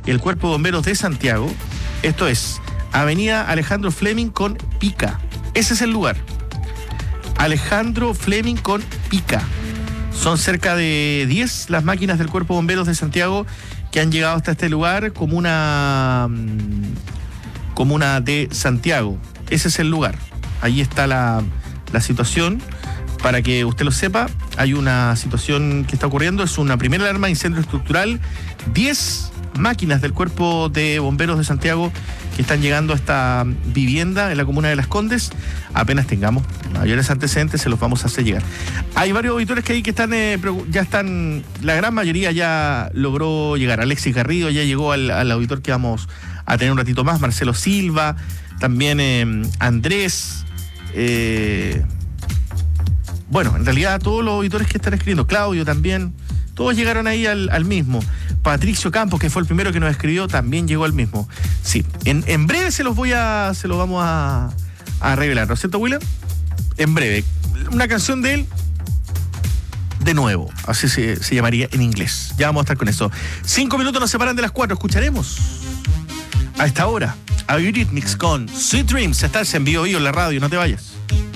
el Cuerpo de Bomberos de Santiago. Esto es Avenida Alejandro Fleming con Pica. Ese es el lugar. Alejandro Fleming con Pica. Son cerca de 10 las máquinas del Cuerpo de Bomberos de Santiago que han llegado hasta este lugar, comuna de Santiago. Ese es el lugar. Ahí está la situación. Para que usted lo sepa, hay una situación que está ocurriendo. Es una primera alarma de incendio estructural. 10 máquinas del Cuerpo de Bomberos de Santiago que están llegando a esta vivienda en la comuna de Las Condes. Apenas tengamos mayores antecedentes, se los vamos a hacer llegar. Hay varios auditores que están, ya están, la gran mayoría ya logró llegar. Alexis Garrido ya llegó al auditor que vamos a tener un ratito más. Marcelo Silva, también Andrés. Bueno, en realidad todos los auditores que están escribiendo, Claudio también, todos llegaron ahí al mismo. Patricio Campos, que fue el primero que nos escribió, también llegó al mismo. Sí, en breve se los vamos a revelar, ¿no es cierto, William? En breve. Una canción de él, de nuevo, así se llamaría en inglés. Ya vamos a estar con eso. 5 minutos nos separan de las 4. Escucharemos a esta hora a Eurythmics con Sweet Dreams. Estás en vivo en la radio, no te vayas.